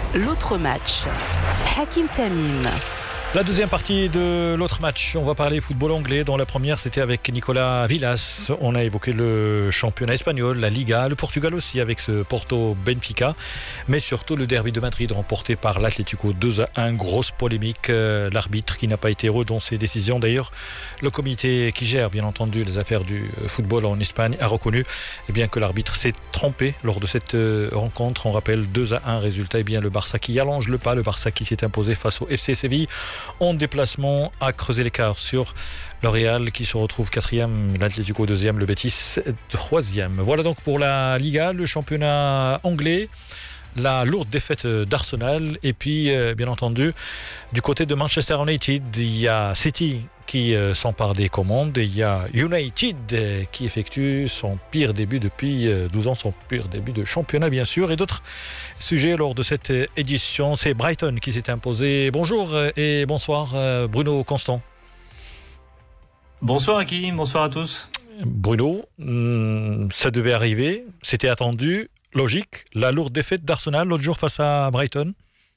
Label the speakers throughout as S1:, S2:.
S1: L'autre match. Hakim Tamim.
S2: La deuxième partie de l'autre match, on va parler football anglais. Dans la première, c'était avec Nicolas Villas. On a évoqué le championnat espagnol, la Liga, le Portugal aussi avec ce Porto Benfica. Mais surtout le derby de Madrid remporté par l'Atlético 2-1. Grosse polémique. L'arbitre qui n'a pas été heureux dans ses décisions. D'ailleurs, le comité qui gère bien entendu les affaires du football en Espagne a reconnu que l'arbitre s'est trompé lors de cette rencontre. On rappelle 2-1 résultat. Le Barça qui allonge le pas. Le Barça qui s'est imposé face au FC Séville en déplacement à creuser l'écart sur le Real qui se retrouve 4e, l'Atlético 2e, le Betis 3e. Voilà donc pour la Liga, le championnat anglais, la lourde défaite d'Arsenal et puis bien entendu du côté de Manchester United, il y a City qui s'empare des commandes et il y a United qui effectue son pire début depuis 12 ans, son pire début de championnat bien sûr. Et d'autres sujets lors de cette édition, c'est Brighton qui s'est imposé. Bonjour et bonsoir Bruno Constant.
S3: Bonsoir Hakim, bonsoir à tous.
S2: Bruno, ça devait arriver, c'était attendu, logique, la lourde défaite d'Arsenal l'autre jour face à Brighton.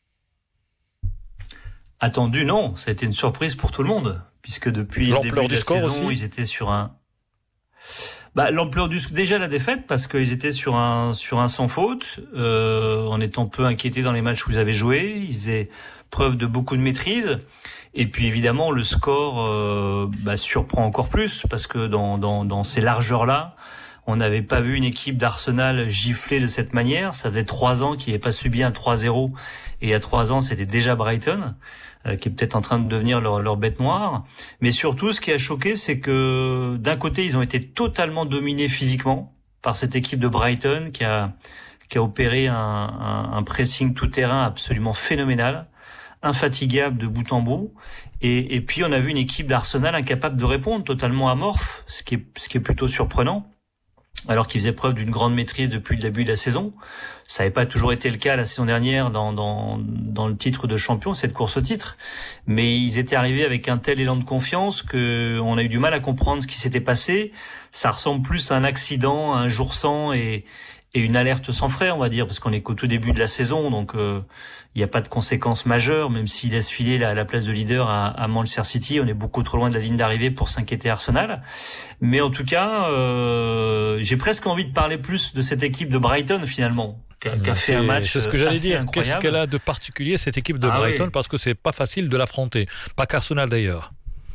S3: Attendu, non, ça a été une surprise pour tout le monde, puisque depuis le début de la saison, ils étaient sur un... l'ampleur déjà la défaite, parce qu'ils étaient sur un sans faute, en étant peu inquiétés dans les matchs où ils avaient joué, ils faisaient preuve de beaucoup de maîtrise, et puis évidemment le score surprend encore plus, parce que dans ces largeurs-là, on n'avait pas vu une équipe d'Arsenal gifler de cette manière. Ça faisait 3 ans qu'ils n'avaient pas subi un 3-0. Et il y a 3 ans, c'était déjà Brighton, qui est peut-être en train de devenir leur bête noire. Mais surtout, ce qui a choqué, c'est que d'un côté, ils ont été totalement dominés physiquement par cette équipe de Brighton qui a opéré un pressing tout-terrain absolument phénoménal, infatigable de bout en bout. Et puis, on a vu une équipe d'Arsenal incapable de répondre, totalement amorphe, ce qui est plutôt surprenant, alors qu'ils faisaient preuve d'une grande maîtrise depuis le début de la saison. Ça n'avait pas toujours été le cas la saison dernière dans le titre de champion, cette course au titre. Mais ils étaient arrivés avec un tel élan de confiance que on a eu du mal à comprendre ce qui s'était passé. Ça ressemble plus à un accident, à un jour sans et une alerte sans frais, on va dire, parce qu'on est qu'au tout début de la saison, donc il n'y a pas de conséquences majeures, même s'il laisse filer la place de leader à Manchester City. On est beaucoup trop loin de la ligne d'arrivée pour s'inquiéter Arsenal. Mais en tout cas, j'ai presque envie de parler plus de cette équipe de Brighton, finalement, qui a fait un match
S2: c'est ce que j'allais dire.
S3: Incroyable.
S2: Qu'est-ce qu'elle a de particulier, cette équipe de Brighton, parce que c'est pas facile de l'affronter. Pas qu'Arsenal d'ailleurs.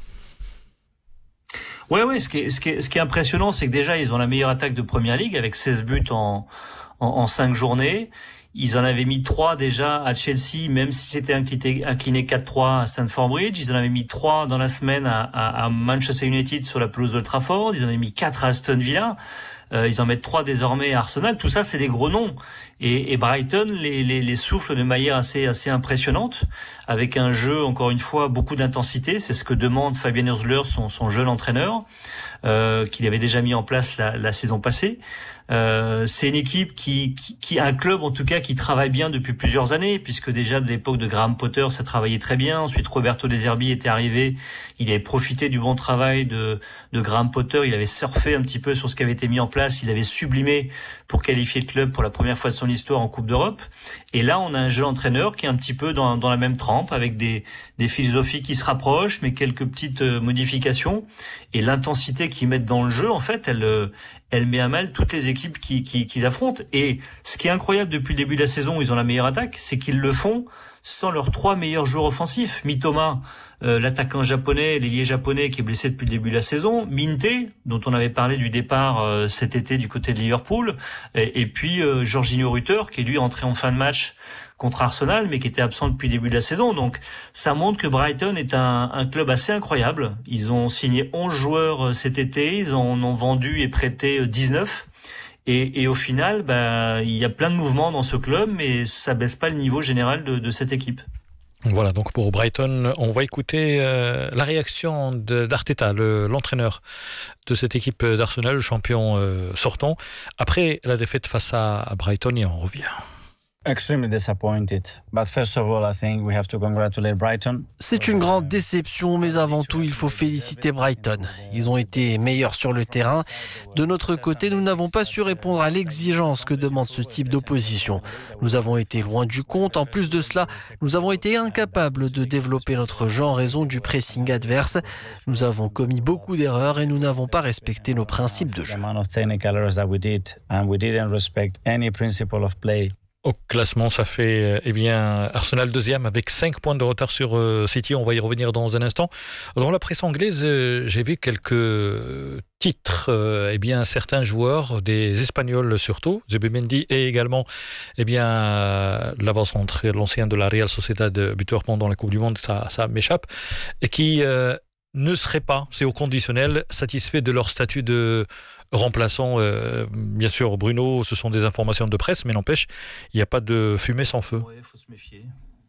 S3: Ouais, ce qui est impressionnant, c'est que déjà, ils ont la meilleure attaque de Première Ligue avec 16 buts en 5 journées. Ils en avaient mis 3 déjà à Chelsea, même si c'était incliné 4-3 à Stamford Bridge. Ils en avaient mis 3 dans la semaine à Manchester United sur la pelouse d'Old Trafford. Ils en avaient mis 4 à Aston Villa. Ils en mettent 3 désormais à Arsenal. Tout ça, c'est des gros noms. Et Brighton les souffle de manière assez impressionnante, avec un jeu, encore une fois, beaucoup d'intensité. C'est ce que demande Fabian Hürzeler, son jeune entraîneur, qu'il avait déjà mis en place la saison passée. C'est une équipe qui un club en tout cas qui travaille bien depuis plusieurs années, puisque déjà de l'époque de Graham Potter ça travaillait très bien. Ensuite Roberto De Zerbi était arrivé, il avait profité du bon travail de Graham Potter, il avait surfé un petit peu sur ce qui avait été mis en place, il avait sublimé pour qualifier le club pour la première fois de son histoire en Coupe d'Europe. Et là on a un jeune entraîneur qui est un petit peu dans la même trempe, avec des philosophies qui se rapprochent, mais quelques petites modifications, et l'intensité qu'ils mettent dans le jeu, en fait elle met à mal toutes les équipes qu'ils affrontent. Et ce qui est incroyable depuis le début de la saison où ils ont la meilleure attaque, c'est qu'ils le font sans leurs 3 meilleurs joueurs offensifs. Mitoma, l'attaquant japonais, l'ailier japonais qui est blessé depuis le début de la saison. Minte, dont on avait parlé du départ cet été du côté de Liverpool. Et puis Jorginho Rutter, qui est lui entré en fin de match contre Arsenal, mais qui était absent depuis le début de la saison. Donc, ça montre que Brighton est un club assez incroyable. Ils ont signé 11 joueurs cet été, ils en ont vendu et prêté 19. Et au final, il y a plein de mouvements dans ce club, mais ça baisse pas le niveau général de cette équipe.
S2: Voilà, donc pour Brighton, on va écouter la réaction d'Arteta, l'entraîneur de cette équipe d'Arsenal, le champion sortant, après la défaite face à Brighton, et on revient.
S4: Extremely disappointed. But first of all, I think we have to congratulate Brighton.
S5: C'est une grande déception, mais avant tout, il faut féliciter Brighton. Ils ont été meilleurs sur le terrain. De notre côté, nous n'avons pas su répondre à l'exigence que demande ce type d'opposition. Nous avons été loin du compte. En plus de cela, nous avons été incapables de développer notre jeu en raison du pressing adverse. Nous avons commis beaucoup d'erreurs et nous n'avons pas respecté nos principes de jeu.
S2: Au classement, ça fait Arsenal deuxième avec 5 points de retard sur City. On va y revenir dans un instant. Dans la presse anglaise, j'ai vu quelques titres. Certains joueurs, des Espagnols surtout, Zubimendi et également l'avant-centre, l'ancien de la Real Sociedad, buteur pendant la Coupe du Monde, ça m'échappe, et qui ne seraient pas, c'est au conditionnel, satisfaits de leur statut de remplaçant. Bien sûr, Bruno, ce sont des informations de presse, mais n'empêche, il n'y a pas de fumée sans feu.
S3: Il faut se méfier.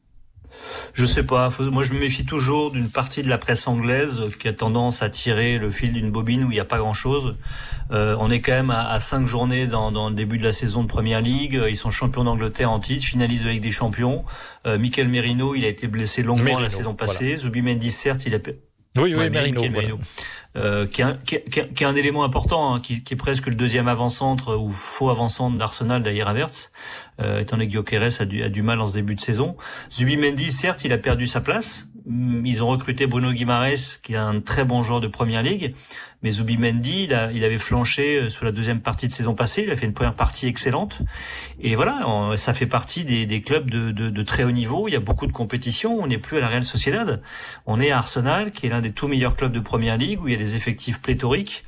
S3: Je sais pas, moi je me méfie toujours d'une partie de la presse anglaise qui a tendance à tirer le fil d'une bobine où il n'y a pas grand-chose. On est quand même à 5 journées dans le début de la saison de Première Ligue. Ils sont champions d'Angleterre en titre, finalistes de la Ligue des Champions. Mikel Merino, il a été blessé longuement la saison passée. Voilà. Zubimendi, certes, il a...
S2: Oui, Merino.
S3: Qui est un élément important, qui est presque le deuxième avant-centre ou faux avant-centre d'Arsenal derrière Havertz, étant donné que Gyökeres a du mal en ce début de saison. Zubimendi, certes, il a perdu sa place. Ils ont recruté Bruno Guimaraes, qui est un très bon joueur de Première Ligue, mais Zubimendi, il avait flanché sur la deuxième partie de saison passée. Il a fait une première partie excellente, et voilà, ça fait partie des clubs de très haut niveau. Il y a beaucoup de compétition. On n'est plus à la Real Sociedad, on est à Arsenal, qui est l'un des tout meilleurs clubs de Première Ligue, où il y a des effectifs pléthoriques,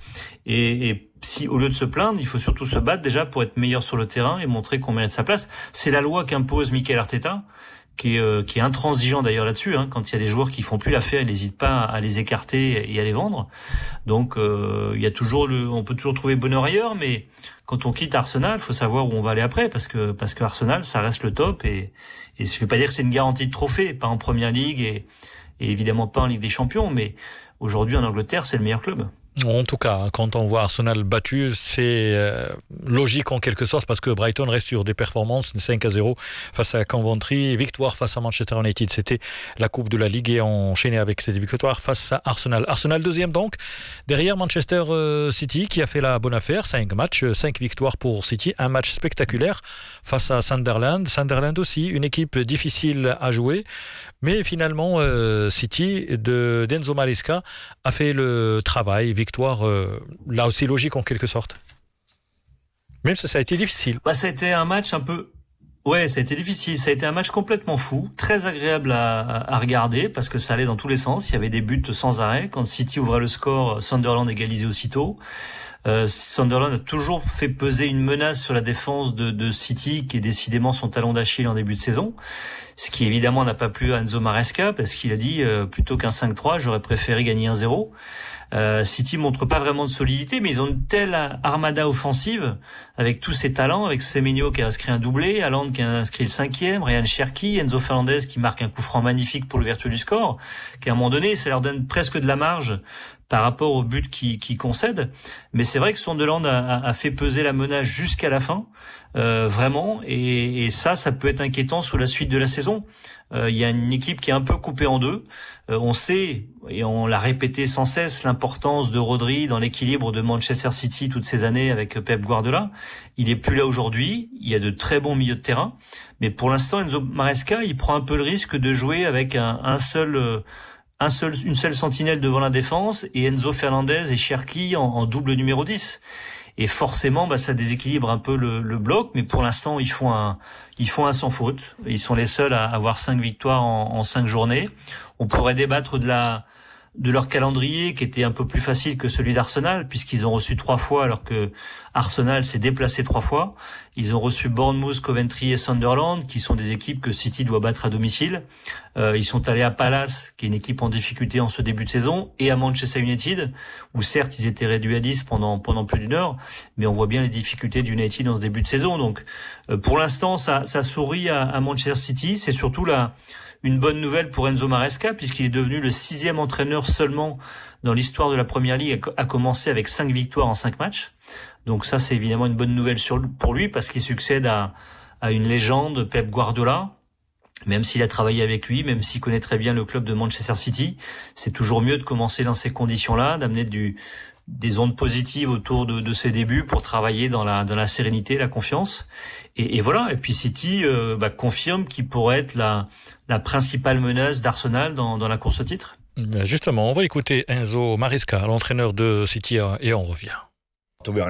S3: et si au lieu de se plaindre, il faut surtout se battre déjà pour être meilleur sur le terrain et montrer qu'on mérite sa place. C'est la loi qu'impose Mikel Arteta, qui est intransigeant d'ailleurs là-dessus. Quand il y a des joueurs qui font plus l'affaire, il n'hésite pas à les écarter et à les vendre. Donc il y a on peut toujours trouver bonheur ailleurs, mais quand on quitte Arsenal, il faut savoir où on va aller après, parce que Arsenal, ça reste le top, et je ne vais pas dire que c'est une garantie de trophée, pas en Première Ligue et évidemment pas en Ligue des Champions, mais aujourd'hui en Angleterre, c'est le meilleur club.
S2: En tout cas, quand on voit Arsenal battu, c'est logique en quelque sorte, parce que Brighton reste sur des performances 5-0 face à Coventry, victoire face à Manchester United, c'était la Coupe de la Ligue, et enchaîné avec cette victoire face à Arsenal. Arsenal deuxième donc, derrière Manchester City qui a fait la bonne affaire, 5 matchs, 5 victoires pour City, un match spectaculaire face à Sunderland. Sunderland aussi, une équipe difficile à jouer, mais finalement City d'Enzo Maresca a fait le travail. Victoire là aussi logique en quelque sorte. Même si ça a été difficile.
S3: Ça a été un match un peu... Ouais, ça a été difficile. Ça a été un match complètement fou, très agréable à regarder, parce que ça allait dans tous les sens. Il y avait des buts sans arrêt. Quand City ouvrait le score, Sunderland égalisait aussitôt. Sunderland a toujours fait peser une menace sur la défense de City, qui est décidément son talon d'Achille en début de saison. Ce qui évidemment n'a pas plu à Enzo Maresca, parce qu'il a dit plutôt qu'un 5-3, j'aurais préféré gagner 1-0. City montre pas vraiment de solidité, mais ils ont une telle armada offensive avec tous ces talents, avec Semenyo qui a inscrit un doublé, Haaland qui a inscrit le 5e, Ryan Cherki, Enzo Fernandez qui marque un coup franc magnifique pour l'ouverture du score, qu'à un moment donné, ça leur donne presque de la marge par rapport au but qu'ils concèdent. Mais c'est vrai que Sunderland a fait peser la menace jusqu'à la fin, vraiment, et ça peut être inquiétant sur la suite de la saison. Il y a une équipe qui est un peu coupée en deux. On sait, et on l'a répété sans cesse, l'importance de Rodri dans l'équilibre de Manchester City toutes ces années avec Pep Guardiola. Il est plus là aujourd'hui. Il y a de très bons milieux de terrain, mais pour l'instant, Enzo Maresca, il prend un peu le risque de jouer avec une seule sentinelle devant la défense, et Enzo Fernandez et Cherki en double numéro 10. Et forcément, ça déséquilibre un peu le bloc, mais pour l'instant, ils font un sans faute. Ils sont les seuls à avoir 5 victoires en 5 journées. On pourrait débattre de leur calendrier qui était un peu plus facile que celui d'Arsenal, puisqu'ils ont reçu 3 fois alors que Arsenal s'est déplacé 3 fois. Ils ont reçu Bournemouth, Coventry et Sunderland, qui sont des équipes que City doit battre à domicile. Ils sont allés à Palace, qui est une équipe en difficulté en ce début de saison, et à Manchester United, où certes ils étaient réduits à 10 pendant plus d'une heure, mais on voit bien les difficultés d'United dans ce début de saison. Donc pour l'instant, ça sourit à Manchester City. C'est surtout une bonne nouvelle pour Enzo Maresca, puisqu'il est devenu le 6e entraîneur seulement dans l'histoire de la Première Ligue à commencer avec 5 victoires en 5 matchs. Donc ça, c'est évidemment une bonne nouvelle pour lui, parce qu'il succède à à une légende, Pep Guardiola. Même s'il a travaillé avec lui, même s'il connaît très bien le club de Manchester City, c'est toujours mieux de commencer dans ces conditions-là, d'amener des ondes positives autour de ses débuts pour travailler dans la sérénité, la confiance. Et voilà. Et puis City confirme qu'il pourrait être la principale menace d'Arsenal dans la course au titre.
S2: Justement, on va écouter Enzo Maresca, l'entraîneur de City, et on revient.